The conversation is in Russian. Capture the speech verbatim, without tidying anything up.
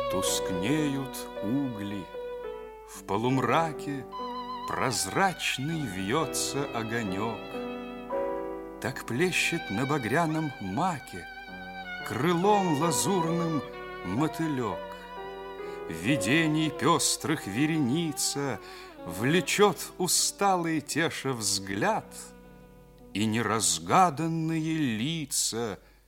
Тускнеют угли, в полумраке прозрачный вьется огонек. Так плещет на багряном маке крылом лазурным мотылек. Видений пестрых вереница влечет усталый теша взгляд, и неразгаданные лица